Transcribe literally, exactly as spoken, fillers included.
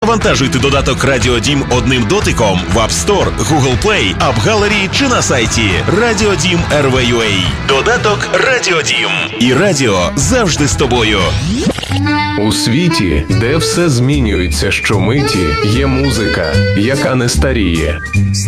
Завантажуйте додаток Радіо Дім одним дотиком в App Store, Google Play, App Gallery чи на сайті Радіо Дім ар ве ю ей. Додаток Радіо Дім. І радіо завжди з тобою. У світі, де все змінюється щомиті, є музика, яка не старіє.